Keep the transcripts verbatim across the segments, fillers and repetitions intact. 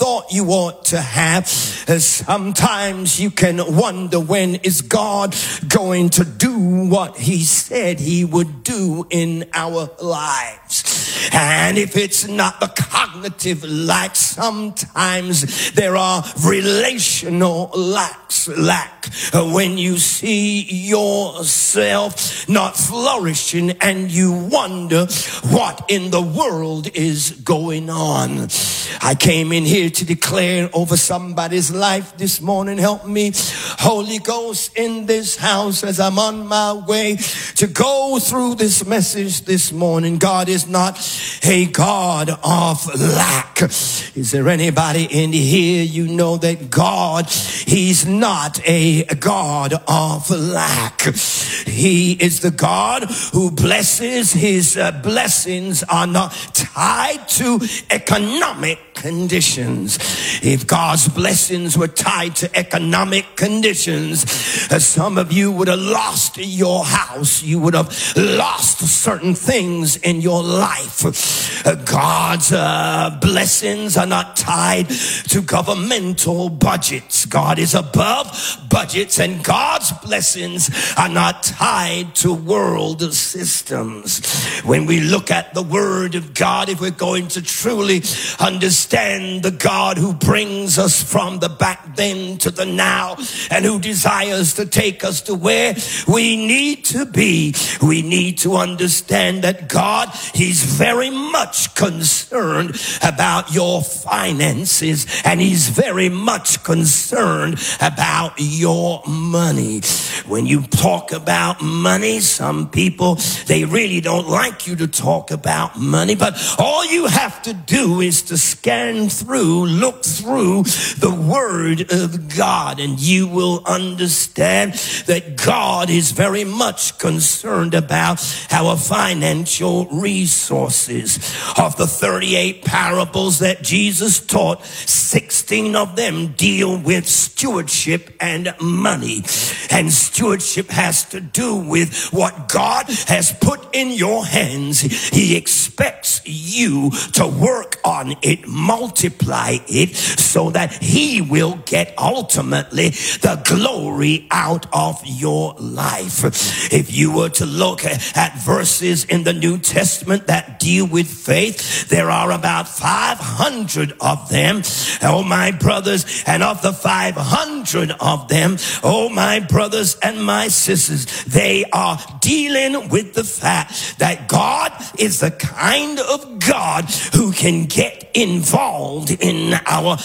thought you ought to have. Sometimes you can wonder, when is God going to do what he said he would do in our lives? And if it's not the cognitive lack, sometimes there are relational lacks, lack. When you see yourself not flourishing and you wonder what in the world is going on. I came in here to declare over somebody's life this morning. Help me, Holy Ghost, in this house as I'm on my way to go through this message this morning. God is not a God of lack. Is there anybody in here, you know that God, he's not a God of lack. He is the God who blesses. His uh, blessings are not tied to economic conditions. If God's blessings were tied to economic conditions, uh, some of you would have lost your house. You would have lost certain things in your life. Uh, God's uh, blessings are not tied to governmental budgets. God is above budgets, and God's blessings are not tied to world systems. When we look at the Word of God, if we're going to truly understand the God who brings us from the back then to the now, and who desires to take us to where we need to be, we need to understand that God, he's very much concerned about your finances, and he's very much concerned about your money. When you talk about money, some people, they really don't like you to talk about money, but all you have to do is to scan through, look through the Word of God, and you will understand that God is very much concerned about our financial resources. Of the thirty-eight parables that Jesus taught, sixteen of them deal with stewardship and money. And stewardship has to do with what God has put in your hands. He expects you to work on it, multiply it, so that he will get ultimately the glory out of your life. If you were to look at verses in the New Testament that deal with faith, there are about five hundred of them. Oh, my brothers, and of the five hundred of them, oh, my brothers and my sisters, they are dealing with the fact that God is the kind of God who can get involved in our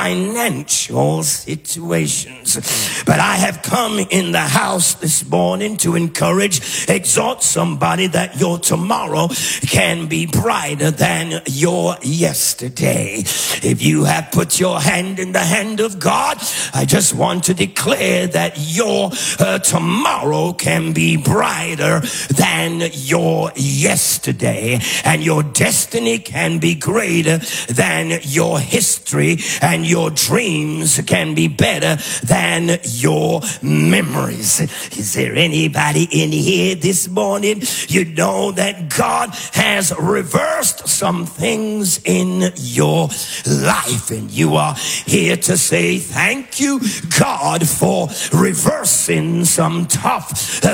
financial situations. But I have come in the house this morning to encourage, exhort somebody that your tomorrow can be brighter than your yesterday. If you have put your hand in the hand of God, I just want to declare that your uh, tomorrow can be brighter than your yesterday, and your destiny can be greater than your history, and your dreams can be better than your memories. Is there anybody in here this morning? You know that God has reversed some things in your life, and you are here to say thank you, God, for reversing some tough